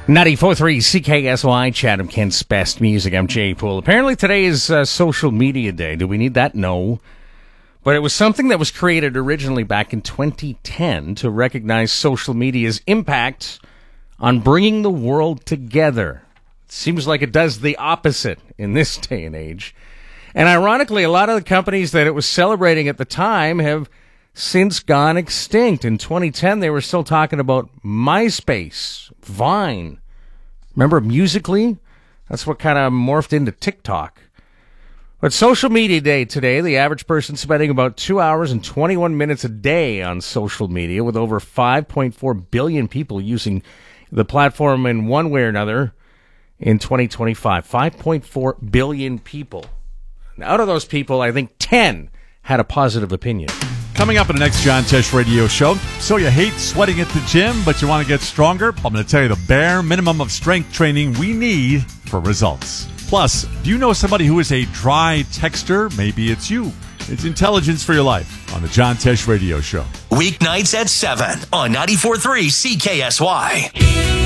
94.3 CKSY, Chatham, Kent's best music. I'm Jay Poole. Apparently today is Social Media Day. Do we need that? No. But it was something that was created originally back in 2010 to recognize social media's impact on bringing the world together. It seems like it does the opposite in this day and age. And ironically, a lot of the companies that it was celebrating at the time have since gone extinct. In 2010, they were still talking about MySpace, Vine. Remember Musical.ly? That's what kind of morphed into TikTok. But Social Media Day today, the average person spending about 2 hours and 21 minutes a day on social media, with over 5.4 billion people using the platform in one way or another in 2025. 5.4 billion people. And out of those people, I think 10 had a positive opinion. Coming up in the next John Tesh radio show. So you hate sweating at the gym, but you want to get stronger? I'm going to tell you the bare minimum of strength training we need for results. Plus, do you know somebody who is a dry texter? Maybe it's you. It's intelligence for your life on the John Tesh radio show. Weeknights at 7 on 94.3 CKSY.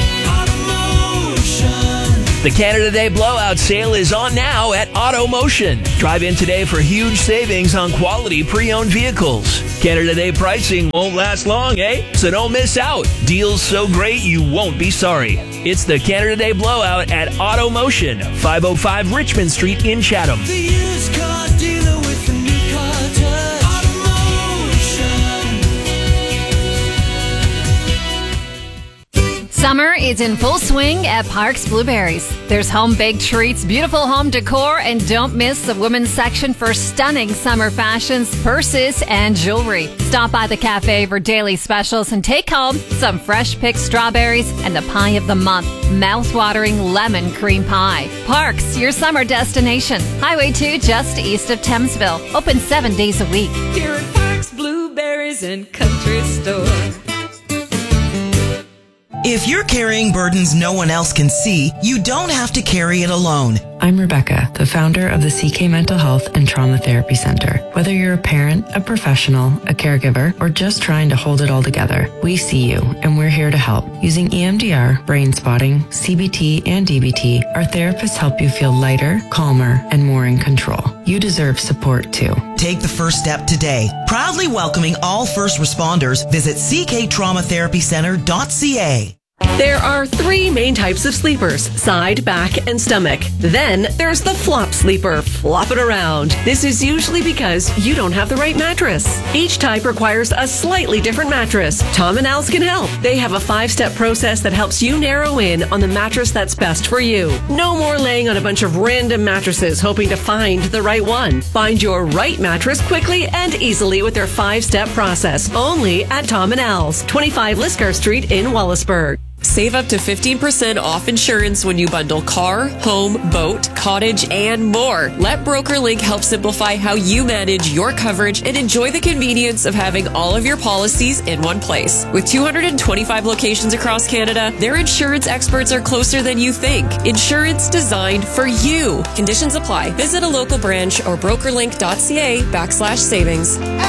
The Canada Day blowout sale is on now at AutoMotion. Drive in today for huge savings on quality pre-owned vehicles. Canada Day pricing won't last long, eh? So don't miss out. Deals so great you won't be sorry. It's the Canada Day blowout at AutoMotion, 505 Richmond Street in Chatham. The used car dealer with the new car touch. AutoMotion. Summer is in full swing at Parks Blueberries. There's home-baked treats, beautiful home decor, and don't miss the women's section for stunning summer fashions, purses, and jewelry. Stop by the cafe for daily specials and take home some fresh-picked strawberries and the pie of the month, mouth-watering lemon cream pie. Parks, your summer destination. Highway 2, just east of Thamesville. Open 7 days a week. Here at Parks Blueberries and Country Store. If you're carrying burdens no one else can see, you don't have to carry it alone. I'm Rebecca, the founder of the CK Mental Health and Trauma Therapy Center. Whether you're a parent, a professional, a caregiver, or just trying to hold it all together, we see you and we're here to help. Using EMDR, brain spotting, CBT, and DBT, our therapists help you feel lighter, calmer, and more in control. You deserve support too. Take the first step today. Proudly welcoming all first responders. Visit cktraumatherapycenter.ca. There are 3 main types of sleepers: side, back, and stomach. Then there's the flop sleeper. Flop it around. This is usually because you don't have the right mattress. Each type requires a slightly different mattress. Tom and Al's can help. They have a 5-step process that helps you narrow in on the mattress that's best for you. No more laying on a bunch of random mattresses hoping to find the right one. Find your right mattress quickly and easily with their 5-step process. Only at Tom and Al's, 25 Lisgar Street in Wallaceburg. Save up to 15% off insurance when you bundle car, home, boat, cottage, and more. Let BrokerLink help simplify how you manage your coverage and enjoy the convenience of having all of your policies in one place. With 225 locations across Canada, their insurance experts are closer than you think. Insurance designed for you. Conditions apply. Visit a local branch or brokerlink.ca/savings.